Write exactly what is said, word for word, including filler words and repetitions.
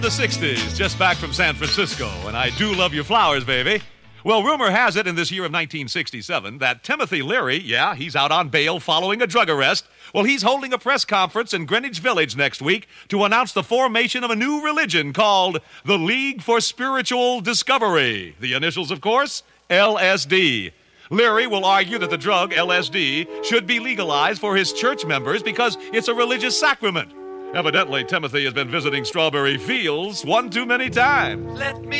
The sixties, just back from San Francisco, and I do love your flowers, baby. Well, rumor has it in this year of nineteen sixty-seven that Timothy Leary, yeah, he's out on bail following a drug arrest. Well, he's holding a press conference in Greenwich Village next week to announce the formation of a new religion called the League for Spiritual Discovery. The initials, of course, L S D. Leary will argue that the drug, L S D, should be legalized for his church members because it's a religious sacrament. Evidently, Timothy has been visiting Strawberry Fields one too many times. Let me